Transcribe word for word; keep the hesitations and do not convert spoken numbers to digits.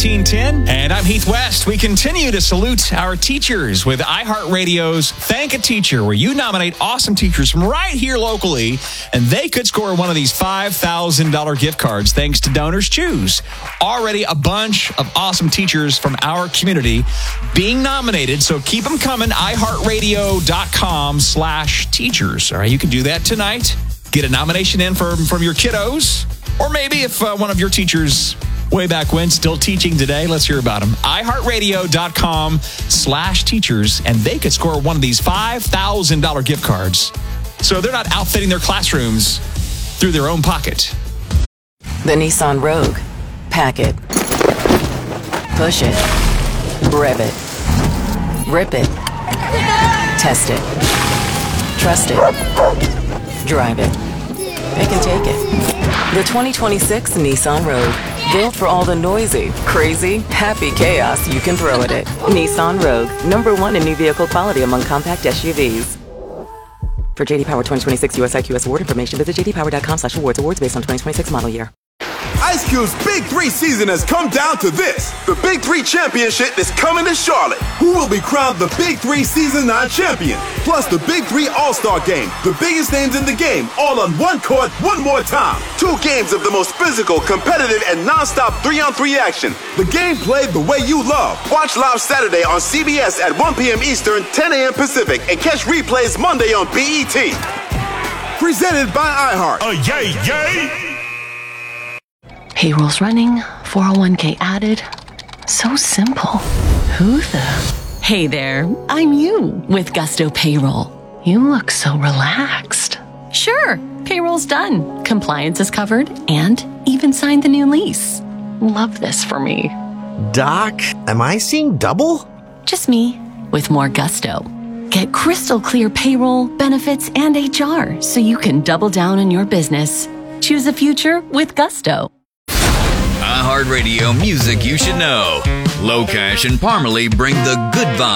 nineteen ten. And I'm Heath West. We continue to salute our teachers with iHeartRadio's Thank a Teacher, where you nominate awesome teachers from right here locally, and they could score one of these five thousand dollars gift cards thanks to Donors Choose. Already a bunch of awesome teachers from our community being nominated, so keep them coming. iHeartRadio.com slash teachers. All right, you can do that tonight. Get a nomination in from, from your kiddos. Or maybe if uh, one of your teachers way back when still teaching today, let's hear about them. iHeartRadio.com slash teachers, and they could score one of these five thousand dollars gift cards. So they're not outfitting their classrooms through their own pocket. The Nissan Rogue. Pack it. Push it. Rev it. Rip it. Test it. Trust it. Drive it. Pick and take it. The twenty twenty-six Nissan Rogue. Built for all the noisy, crazy, happy chaos you can throw at it. Nissan Rogue. Number one in new vehicle quality among compact S U Vs. For J D Power twenty twenty-six U S I Q S award information, visit j d power dot com slash awards. Awards based on twenty twenty-six model year. Ice Cube's Big Three season has come down to this. The Big Three Championship is coming to Charlotte. Who will be crowned the Big Three Season nine champion? Plus the Big Three All-Star Game. The biggest names in the game, all on one court, one more time. Two games of the most physical, competitive, and non-stop three-on-three action. The game played the way you love. Watch live Saturday on C B S at one p.m. Eastern, ten a.m. Pacific, and catch replays Monday on B E T. Presented by iHeart. Oh, yay, yay! Payroll's running, four oh one k added. So simple. Who the? Hey there, I'm you with Gusto Payroll. You look so relaxed. Sure, payroll's done. Compliance is covered and even signed the new lease. Love this for me. Doc, am I seeing double? Just me with more Gusto. Get crystal clear payroll, benefits, and H R so you can double down on your business. Choose a future with Gusto. iHeartRadio music you should know. Locash and Parmalee bring the good vibe.